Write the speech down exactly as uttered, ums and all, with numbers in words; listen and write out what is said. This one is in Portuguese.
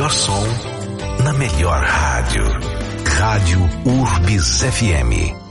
melhor som, na melhor rádio. Rádio Urbis F M.